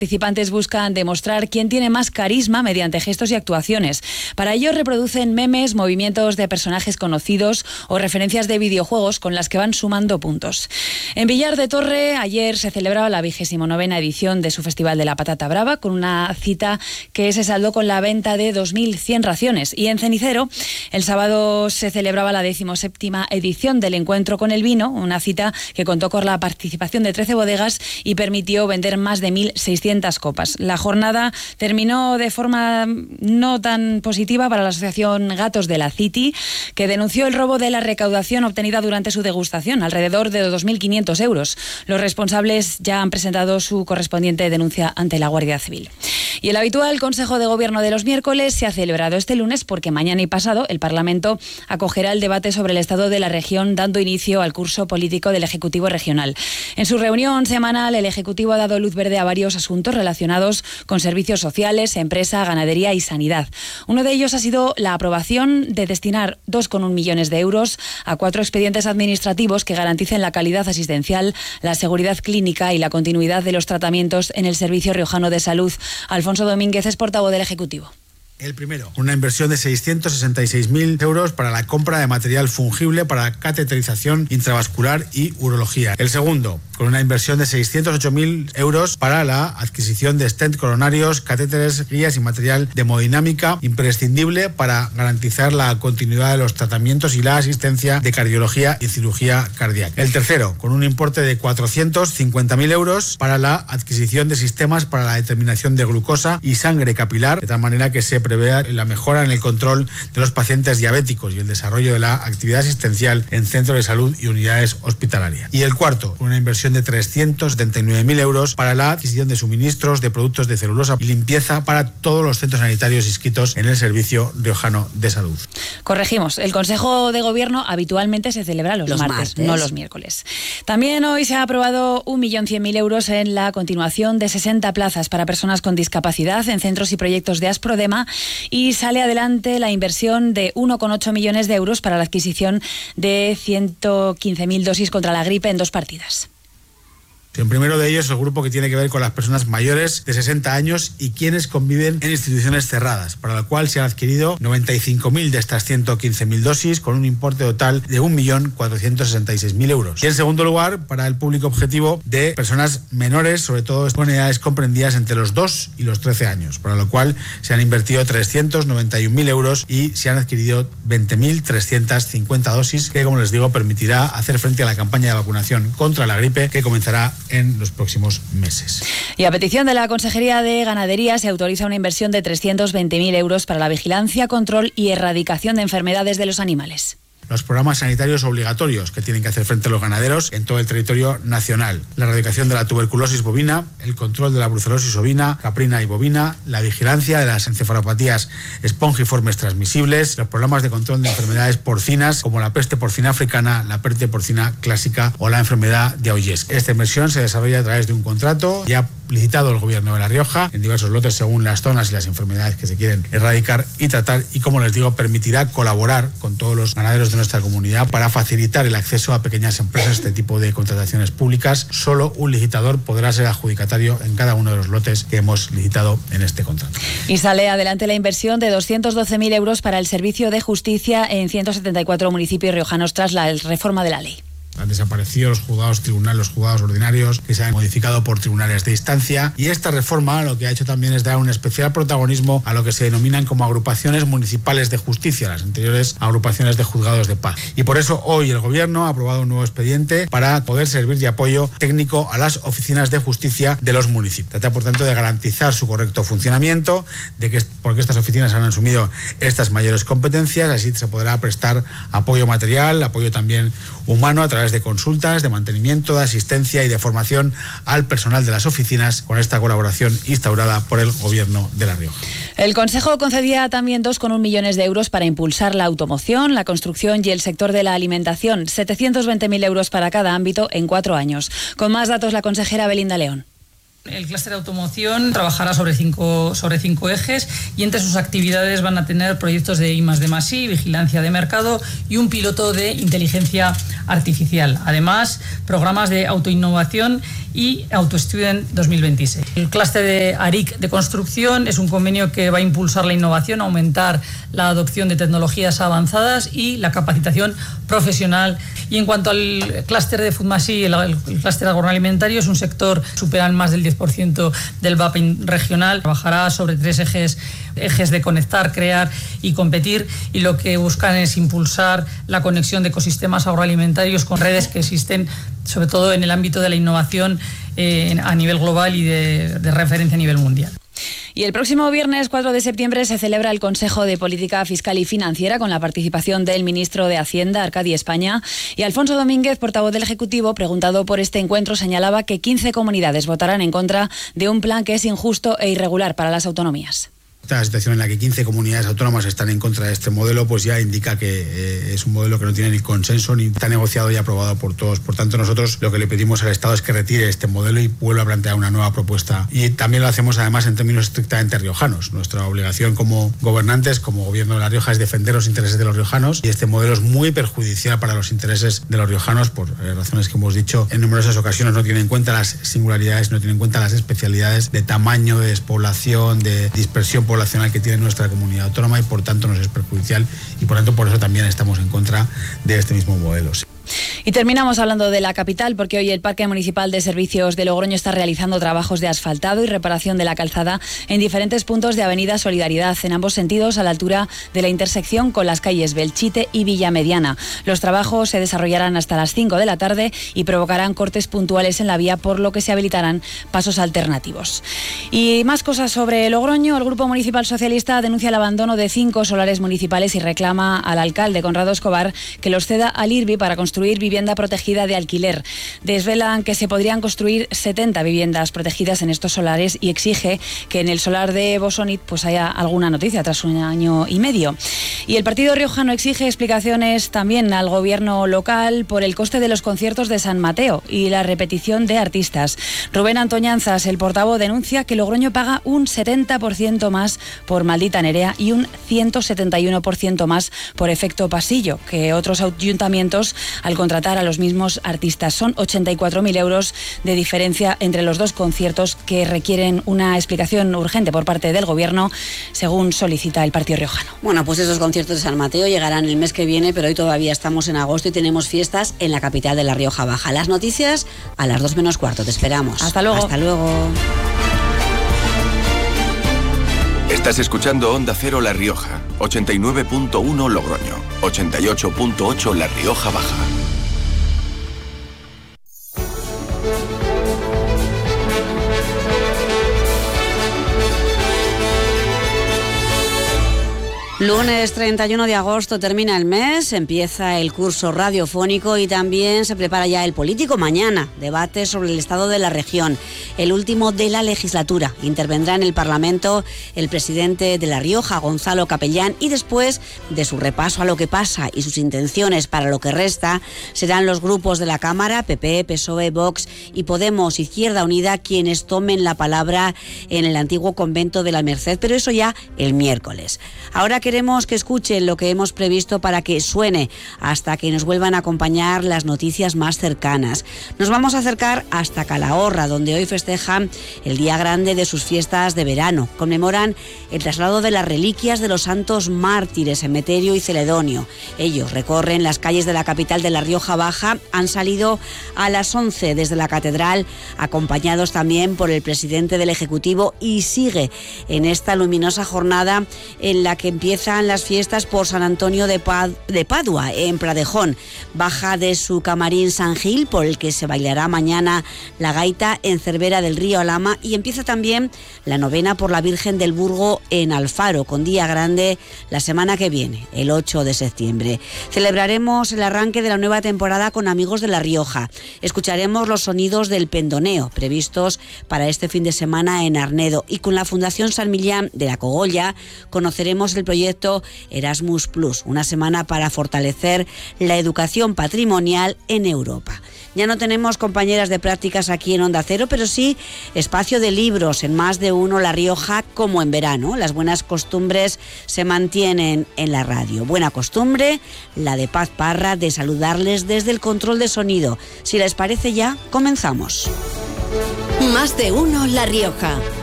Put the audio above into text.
Participantes buscan demostrar quién tiene más carisma mediante gestos y actuaciones. Para ello reproducen memes, movimientos de personajes conocidos o referencias de videojuegos con las que van sumando puntos. En Villar de Torre ayer se celebraba la 29ª edición de su Festival de la Patata Brava, con una cita que se saldó con la venta de 2.100 raciones. Y en Cenicero el sábado se celebraba la 17ª edición del Encuentro con el Vino, una cita que contó con la participación de 13 bodegas y permitió vender más de 1.600 copas. La jornada terminó de forma no tan positiva para la Asociación Gatos de la City, que denunció el robo de la recaudación obtenida durante su degustación, alrededor de 2.500 euros. Los responsables ya han presentado su correspondiente denuncia ante la Guardia Civil. Y el habitual Consejo de Gobierno de los miércoles se ha celebrado este lunes porque mañana y pasado el Parlamento acogerá el debate sobre el estado de la región, dando inicio al curso político del Ejecutivo regional. En su reunión semanal, el Ejecutivo ha dado luz verde a varios asuntos relacionados con servicios sociales, empresa, ganadería y sanidad. Uno de ellos ha sido la aprobación de destinar 2,1 millones de euros a 4 expedientes administrativos que garanticen la calidad asistencial, la seguridad clínica y la continuidad de los tratamientos en el Servicio Riojano de Salud. Alfonso Domínguez es portavoz del Ejecutivo. El primero, una inversión de 666.000 euros para la compra de material fungible para cateterización intravascular y urología. El segundo, con una inversión de 608.000 euros para la adquisición de stent coronarios, catéteres, guías y material de hemodinámica imprescindible para garantizar la continuidad de los tratamientos y la asistencia de cardiología y cirugía cardíaca. El tercero, con un importe de 450.000 euros para la adquisición de sistemas para la determinación de glucosa y sangre capilar, de tal manera que se prevé la mejora en el control de los pacientes diabéticos y el desarrollo de la actividad asistencial en centros de salud y unidades hospitalarias. Y el cuarto, una inversión de 379.000 euros para la adquisición de suministros de productos de celulosa y limpieza para todos los centros sanitarios inscritos en el Servicio Riojano de Salud. Corregimos, el Consejo de Gobierno habitualmente se celebra los martes, no los miércoles. También hoy se ha aprobado 1.100.000 euros en la continuación de 60 plazas para personas con discapacidad en centros y proyectos de Asprodema, y sale adelante la inversión de 1,8 millones de euros para la adquisición de 115.000 dosis contra la gripe en 2 partidas. El primero de ellos es el grupo que tiene que ver con las personas mayores de 60 años y quienes conviven en instituciones cerradas, para lo cual se han adquirido 95.000 de estas 115.000 dosis con un importe total de 1.466.000 euros. Y en segundo lugar, para el público objetivo de personas menores, sobre todo con edades comprendidas entre los 2 y los 13 años, para lo cual se han invertido 391.000 euros y se han adquirido 20.350 dosis que, como les digo, permitirá hacer frente a la campaña de vacunación contra la gripe que comenzará en los próximos meses. Y a petición de la Consejería de Ganadería se autoriza una inversión de 320.000 euros para la vigilancia, control y erradicación de enfermedades de los animales. Los programas sanitarios obligatorios que tienen que hacer frente a los ganaderos en todo el territorio nacional. La erradicación de la tuberculosis bovina, el control de la brucelosis ovina, caprina y bovina, la vigilancia de las encefalopatías espongiformes transmisibles, los programas de control de enfermedades porcinas como la peste porcina africana, la peste porcina clásica o la enfermedad de Auyes. Esta inversión se desarrolla a través de un contrato ya licitado el Gobierno de La Rioja en diversos lotes según las zonas y las enfermedades que se quieren erradicar y tratar, y, como les digo, permitirá colaborar con todos los ganaderos de nuestra comunidad para facilitar el acceso a pequeñas empresas a este tipo de contrataciones públicas. Solo un licitador podrá ser adjudicatario en cada uno de los lotes que hemos licitado en este contrato. Y sale adelante la inversión de 212.000 euros para el servicio de justicia en 174 municipios riojanos tras la reforma de la ley. Han desaparecido los juzgados tribunales, los juzgados ordinarios, que se han modificado por tribunales de instancia, y esta reforma lo que ha hecho también es dar un especial protagonismo a lo que se denominan como agrupaciones municipales de justicia, las anteriores agrupaciones de juzgados de paz. Y por eso hoy el Gobierno ha aprobado un nuevo expediente para poder servir de apoyo técnico a las oficinas de justicia de los municipios. Trata, por tanto, de garantizar su correcto funcionamiento, porque estas oficinas han asumido estas mayores competencias, así se podrá prestar apoyo material, apoyo también humano a través de consultas, de mantenimiento, de asistencia y de formación al personal de las oficinas, con esta colaboración instaurada por el Gobierno de La Rioja. El Consejo concedía también 2,1 millones de euros para impulsar la automoción, la construcción y el sector de la alimentación, 720.000 euros para cada ámbito en 4 años. Con más datos, la consejera Belinda León. El clúster de automoción trabajará sobre cinco ejes, y entre sus actividades van a tener proyectos de I+D+I, vigilancia de mercado y un piloto de inteligencia artificial. Además, programas de autoinnovación y AutoStudent 2026. El clúster de ARIC de construcción es un convenio que va a impulsar la innovación, aumentar la adopción de tecnologías avanzadas y la capacitación profesional. Y en cuanto al clúster de Foodmasí, el clúster agroalimentario es un sector que supera más del 10% del VAP regional. Trabajará sobre 3 ejes de conectar, crear y competir, y lo que buscan es impulsar la conexión de ecosistemas agroalimentarios con redes que existen sobre todo en el ámbito de la innovación a nivel global y de referencia a nivel mundial. Y el próximo viernes 4 de septiembre se celebra el Consejo de Política Fiscal y Financiera con la participación del ministro de Hacienda, Arcadi España, y Alfonso Domínguez, portavoz del Ejecutivo, preguntado por este encuentro, señalaba que 15 comunidades votarán en contra de un plan que es injusto e irregular para las autonomías. Esta situación en la que 15 comunidades autónomas están en contra de este modelo, pues ya indica que es un modelo que no tiene ni consenso ni está negociado y aprobado por todos. Por tanto, nosotros lo que le pedimos al Estado es que retire este modelo y vuelva a plantear una nueva propuesta. Y también lo hacemos además en términos estrictamente riojanos. Nuestra obligación como gobernantes, como Gobierno de La Rioja, es defender los intereses de los riojanos, y este modelo es muy perjudicial para los intereses de los riojanos por razones que hemos dicho en numerosas ocasiones. No tiene en cuenta las singularidades, no tiene en cuenta las especialidades de tamaño, de despoblación, de dispersión poblacional que tiene nuestra comunidad autónoma, y por tanto nos es perjudicial, y por tanto por eso también estamos en contra de este mismo modelo. Y terminamos hablando de la capital, porque hoy el Parque Municipal de Servicios de Logroño está realizando trabajos de asfaltado y reparación de la calzada en diferentes puntos de Avenida Solidaridad, en ambos sentidos, a la altura de la intersección con las calles Belchite y Villa Mediana. Los trabajos se desarrollarán hasta las 5 de la tarde y provocarán cortes puntuales en la vía, por lo que se habilitarán pasos alternativos. Y más cosas sobre Logroño. El Grupo Municipal Socialista denuncia el abandono de 5 solares municipales y reclama al alcalde, Conrado Escobar, que los ceda al IRBI para construir vivienda protegida de alquiler. Desvelan que se podrían construir 70 viviendas protegidas en estos solares y exige que en el solar de Bosonit pues haya alguna noticia tras 1 año y medio. Y el partido riojano exige explicaciones también al gobierno local por el coste de los conciertos de San Mateo y la repetición de artistas. Rubén Antoñanzas, el portavoz, denuncia que Logroño paga un 70% más por Maldita Nerea y un 171% más por Efecto Pasillo que otros ayuntamientos al contratar a los mismos artistas. Son 84.000 euros de diferencia entre los dos conciertos que requieren una explicación urgente por parte del gobierno, según solicita el partido riojano. Bueno, pues esos conciertos de San Mateo llegarán el mes que viene, pero hoy todavía estamos en agosto y tenemos fiestas en la capital de La Rioja Baja. Las noticias a las 2 menos cuarto. Te esperamos. Hasta luego. Hasta luego. Estás escuchando Onda Cero La Rioja, 89.1 Logroño, 88.8 La Rioja Baja. Lunes 31 de agosto termina el mes, empieza el curso radiofónico y también se prepara ya el político. Mañana, debate sobre el estado de la región, el último de la legislatura. Intervendrá en el Parlamento el presidente de La Rioja, Gonzalo Capellán, y después de su repaso a lo que pasa y sus intenciones para lo que resta, serán los grupos de la Cámara, PP, PSOE, Vox y Podemos, Izquierda Unida, quienes tomen la palabra en el antiguo convento de la Merced, pero eso ya el miércoles. Ahora queremos que escuchen lo que hemos previsto para que suene hasta que nos vuelvan a acompañar las noticias más cercanas. Nos vamos a acercar hasta Calahorra, donde hoy festejan el día grande de sus fiestas de verano. Conmemoran el traslado de las reliquias de los santos mártires Emeterio y Celedonio. Ellos recorren las calles de la capital de La Rioja Baja. Han salido a las 11 desde la catedral, acompañados también por el presidente del Ejecutivo, y sigue en esta luminosa jornada en la que empiezan las fiestas por San Antonio de Padua, en Pradejón. Baja de su camarín San Gil, por el que se bailará mañana la gaita en Cervera del Río Alhama, y empieza también la novena por la Virgen del Burgo en Alfaro, con día grande la semana que viene, el 8 de septiembre. Celebraremos el arranque de la nueva temporada con Amigos de La Rioja. Escucharemos los sonidos del pendoneo previstos para este fin de semana en Arnedo, y con la Fundación San Millán de la Cogolla conoceremos el proyecto Erasmus Plus, una semana para fortalecer la educación patrimonial en Europa. Ya no tenemos compañeras de prácticas aquí en Onda Cero, pero sí espacio de libros en Más de Uno La Rioja, como en verano. Las buenas costumbres se mantienen en la radio. Buena costumbre, la de Paz Parra, de saludarles desde el control de sonido. Si les parece, ya comenzamos. Más de uno La Rioja.